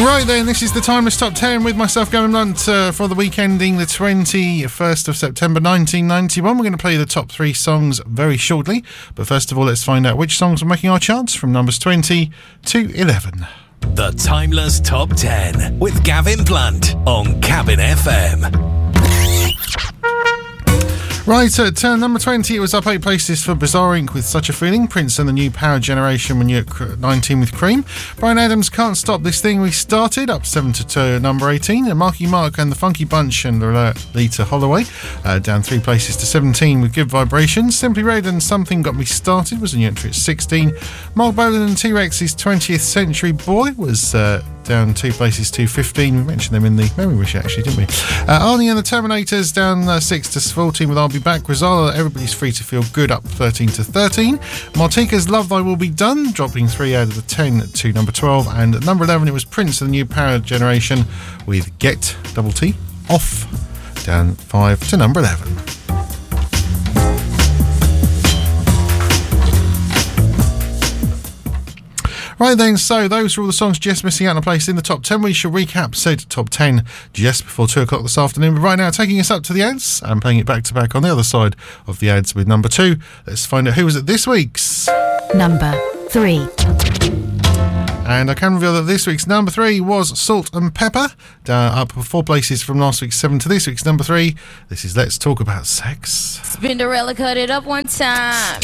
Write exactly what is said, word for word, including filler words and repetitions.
Right then, this is the Timeless Top ten with myself, Gavin Blunt, uh, for the week ending the twenty-first of September nineteen ninety-one. We're going to play the top three songs very shortly, but first of all, let's find out which songs are making our charts from numbers twenty to eleven. The Timeless Top ten with Gavin Blunt on Cabin F M. Right, at uh, number twenty, it was up eight places for Bizarre Incorporated with Such a Feeling. Prince and the New Power Generation when you're at nineteen with Cream. Bryan Adams, Can't Stop This Thing We Started, up seven to two, number eighteen. And Marky Mark and the Funky Bunch and Lita Holloway, uh, down three places to seventeen with Good Vibrations. Simply Red and Something Got Me Started was a new entry at sixteen. Mark Bolan and T-Rex's twentieth Century Boy was uh, down two places to fifteen. We mentioned them in the Memory Wish, actually, didn't we? Uh, Arnie and the Terminators down uh, six to fourteen with I'll Be Back. Rosala, Everybody's Free to Feel Good, up thirteen to thirteen. Martika's Love Thy Will Be Done, dropping three out of the ten to number twelve. And at number eleven, it was Prince and the New Power Generation with Get, double T, Off, down five to number eleven. Right then, so those are all the songs just missing out on a place in the top ten. We shall recap said top ten just before two o'clock this afternoon. But right now, taking us up to the ads and playing it back to back on the other side of the ads with number two. Let's find out who was at this week's number three. And I can reveal that this week's number three was Salt and Pepper, down up four places from last week's seven to this week's number three. This is Let's Talk About Sex. Spinderella cut it up one time.